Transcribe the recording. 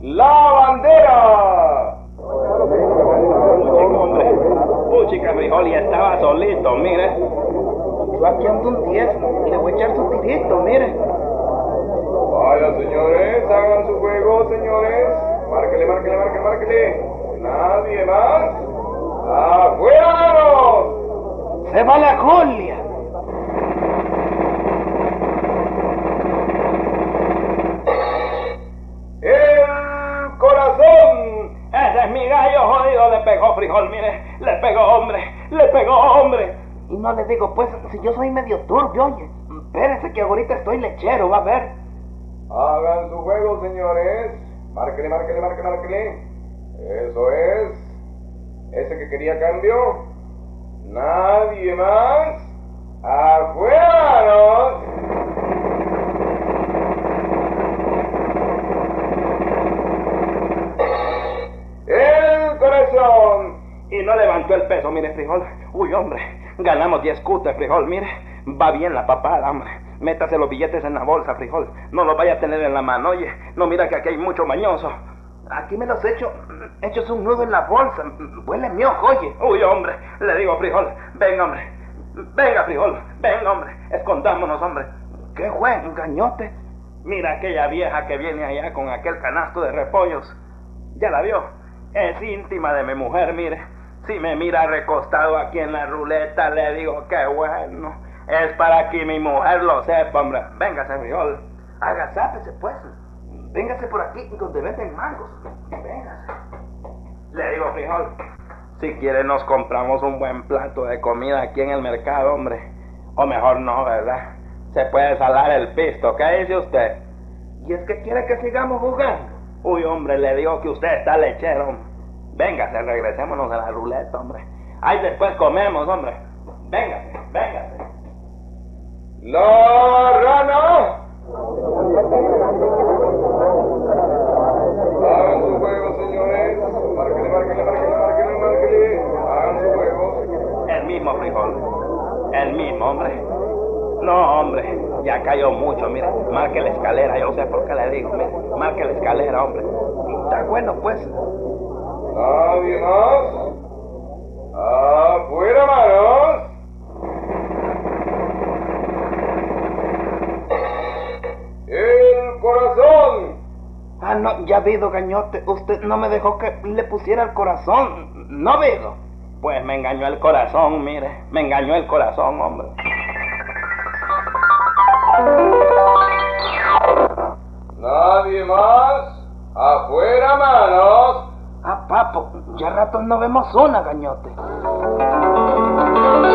¡La bandera! Puchica, frijol, y estaba solito, mire. Yo aquí ando un 10, le voy a echar su tirito, mire. Vaya, señores, hagan su juego, señores. Márquele, márquele, márquele, márquele. Nadie más. ¡Afuera, manos! ¡Se va la Julia! ¡El corazón! Ese es mi gallo jodido, le pegó, frijol, mire. Le pegó, hombre. Y no le digo, pues, si yo soy medio turbio, oye. Espérese que ahorita estoy lechero, va a ver. Hagan su juego, señores. Márquele, márquele, márquele, márquele. Eso es. Ese que quería cambio. Nadie más. ¡Afuera, manos! ¡El corazón! Y no levantó el peso, mire, frijol. Uy, hombre, ganamos 10 cutas, frijol, mire. Va bien la papada, hombre. Métase los billetes en la bolsa, frijol. No los vaya a tener en la mano, oye. No, mira que aquí hay mucho mañoso. Aquí me los echo un nudo en la bolsa. Huele miojo, oye. Uy, hombre, le digo, frijol. Venga, hombre. Venga, frijol. Venga, hombre. Escondámonos, hombre. ¿Qué fue, gañote? Mira aquella vieja que viene allá con aquel canasto de repollos. ¿Ya la vio? Es íntima de mi mujer, mire. Si me mira recostado aquí en la ruleta, le digo, qué bueno. Es para que mi mujer lo sepa, hombre. Véngase, frijol. Agazápese, pues. Véngase por aquí donde venden mangos. Véngase. Le digo, frijol, si quiere nos compramos un buen plato de comida aquí en el mercado, hombre. O mejor no, ¿verdad? Se puede salar el pisto, ¿qué dice usted? ¿Y es que quiere que sigamos jugando? Uy, hombre, le digo que usted está lechero. Véngase, regresémonos a la ruleta, hombre. Ahí después comemos, hombre. Véngase, véngase. ¡La rana! Hagan su juego, señores. Márquele, márquele, márquele, márquele, márquele. Hagan su juego. El mismo, frijol. El mismo, hombre. No, hombre, ya cayó mucho, mire. Marque la escalera, yo sé por qué le digo, mire. Marque la escalera, hombre. Está bueno, pues. Nadie más. ¡Afuera, manos! ¡El corazón! Ah, no, ya vido, gañote. Usted no me dejó que le pusiera el corazón. No vido. Pues me engañó el corazón, mire. Me engañó el corazón, hombre. Nadie más. ¡Afuera, manos! Ah, papo, ya rato no vemos una, gañote.